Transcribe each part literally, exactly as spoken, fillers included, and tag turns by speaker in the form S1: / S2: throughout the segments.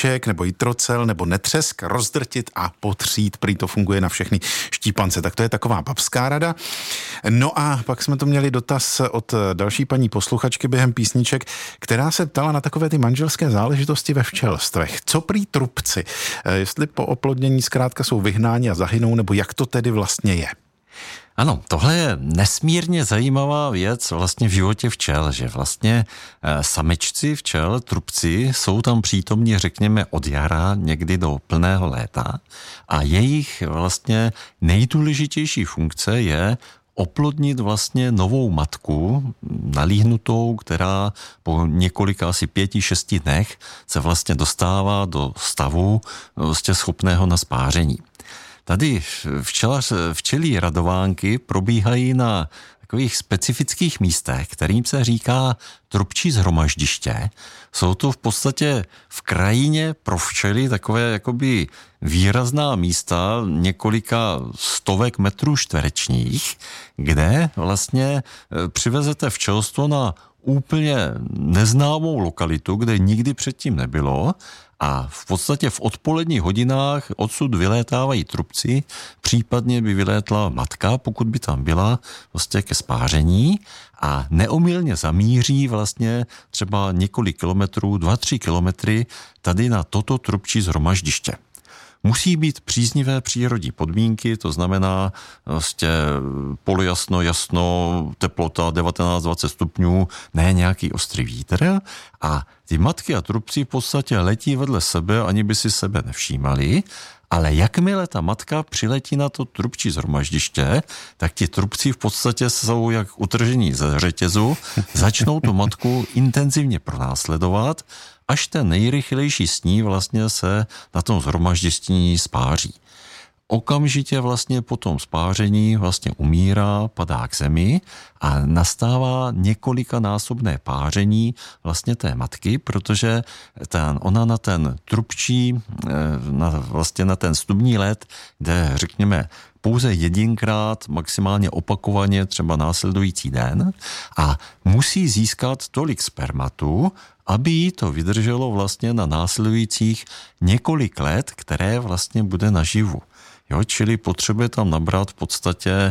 S1: vajíček nebo jitrocel nebo netřesk rozdrtit a potřít. Prý to funguje na všechny štípance. Tak to je taková babská rada. No a pak jsme to měli dotaz od další paní posluchačky během písniček, která se ptala na takové ty manželské záležitosti ve včelstvech. Co prý trubci? Jestli po oplodnění zkrátka jsou vyhnáni a zahynou, nebo jak to tedy vlastně je?
S2: Ano, tohle je nesmírně zajímavá věc vlastně v životě včel, že vlastně samečci včel, trubci, jsou tam přítomní, řekněme, od jara někdy do plného léta a jejich vlastně nejdůležitější funkce je oplodnit vlastně novou matku, nalíhnutou, která po několika asi pěti, šesti dnech se vlastně dostává do stavu vlastně schopného na spáření. Tady včelař, včelí radovánky probíhají na takových specifických místech, kterým se říká trubčí shromaždiště. Jsou to v podstatě v krajině pro včely takové jakoby výrazná místa několika stovek metrů čtverečních, kde vlastně přivezete včelstvo na úplně neznámou lokalitu, kde nikdy předtím nebylo a v podstatě v odpoledních hodinách odsud vylétávají trubci, případně by vylétla matka, pokud by tam byla vlastně ke spáření a neomylně zamíří vlastně třeba několik kilometrů, dva, tři kilometry tady na toto trubčí shromaždiště. Musí být příznivé přírodní podmínky, to znamená vlastně polojasno, jasno, teplota devatenáct dvacet stupňů, ne nějaký ostrý vítr a ty matky a trubci v podstatě letí vedle sebe, ani by si sebe nevšímali, ale jakmile ta matka přiletí na to trubčí shromaždiště, tak ti trubci v podstatě jsou jak utržení ze řetězu, začnou tu matku intenzivně pronásledovat, až ten nejrychlejší s ní vlastně se na tom shromaždišti spáří. Okamžitě vlastně po tom spáření vlastně umírá, padá k zemi a nastává několikanásobné páření vlastně té matky, protože ten, ona na ten trubčí, na, vlastně na ten stubní led jde, řekněme, pouze jedinkrát, maximálně opakovaně, třeba následující den a musí získat tolik spermatu, aby jí to vydrželo vlastně na následujících několik let, které vlastně bude naživu. Jo, čili potřebuje tam nabrat v podstatě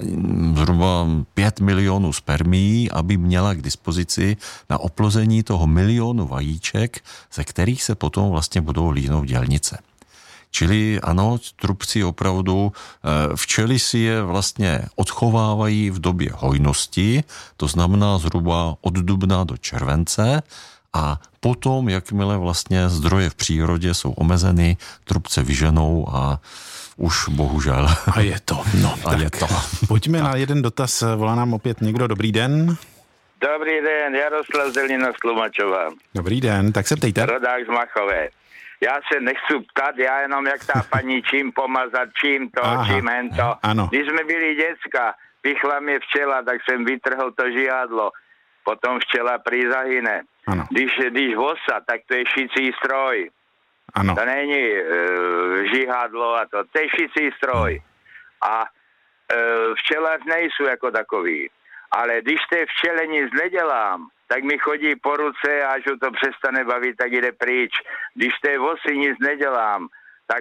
S2: zhruba pět milionů spermií, aby měla k dispozici na oplození toho milionu vajíček, ze kterých se potom vlastně budou líhnout dělnice. Čili ano, trubci opravdu, včely si je vlastně odchovávají v době hojnosti, to znamená zhruba od dubna do července a potom, jakmile vlastně zdroje v přírodě jsou omezeny, trubce vyženou a už bohužel.
S1: A je to. No,
S2: a
S1: tak
S2: je to.
S1: Pojďme na jeden dotaz, volá nám opět někdo. Dobrý den.
S3: Dobrý den, Jaroslav Zelina z Tlumačova.
S1: Dobrý den, tak se ptejte.
S3: Rodák z Machové. Já se nechci ptat, já jenom jak ta paní čím pomazat, čím to, Aha, čím hento.
S1: Ano.
S3: Když jsme byli děcka, pichla mě včela, tak jsem vytrhl to žihadlo. Potom včela prý zahyne.
S1: Ano.
S3: Když, když vosa, tak to je šicí stroj.
S1: Ano.
S3: To není e, žihadlo a to, to je šicí stroj. A e, včelař nejsou jako takový. Ale když té včele nic nedělám, tak mi chodí po ruce a až ho to přestane bavit, tak jde pryč. Když té vosy nic nedělám, tak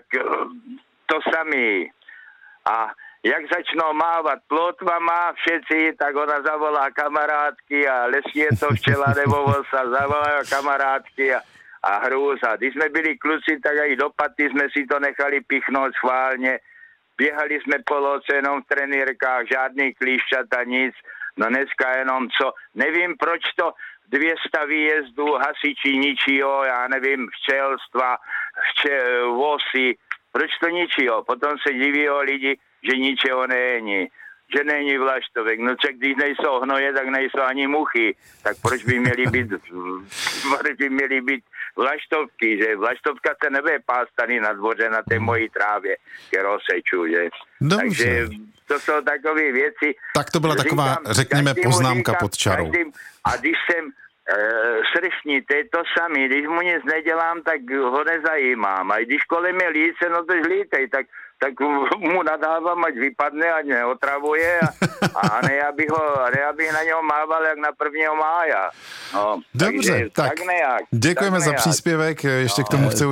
S3: to samý. A jak začnou mávat plotvama všetci, tak ona zavolá kamarádky a lesí je to včela nebo vosa, zavolá kamarádky a, a hrůz. A když jsme byli kluci, tak aj do paty jsme si to nechali pichnout schválně. Běhali jsme po loce jenom v trenýrkách, žádný klíšťata, nic. No dneska jenom co, nevím proč to dvě sta výjezdů, hasiči ničího, já nevím, včelstva, včel, vosy, proč to ničího? Potom se diví lidi, že ničeho není, že není vlaštovek. No čak, když nejsou hnoje, tak nejsou ani muchy, tak proč by měly být, proč by měly být vlaštovky, že vlaštovka se nebude pást tady na dvoře na té mojí trávě, kterou seču, že.
S1: Dobře.
S3: Takže to jsou takové věci.
S1: Tak to byla taková, říkám, řekněme, poznámka
S3: říkám,
S1: pod čarou.
S3: Každým, a když jsem e, sršní, to je to samé. Když mu nic nedělám, tak ho nezajímám. A když kolem je líce, no to žlítej, tak, tak mu nadávám, ať vypadne, ať neotravuje a, a ne, abych ho, ne, abych na něho mával jak na prvního mája. No,
S1: dobře,
S3: takže,
S1: tak,
S3: tak nejak.
S1: Děkujeme
S3: tak
S1: za
S3: nejak.
S1: příspěvek. Ještě
S3: no,
S1: k tomu chci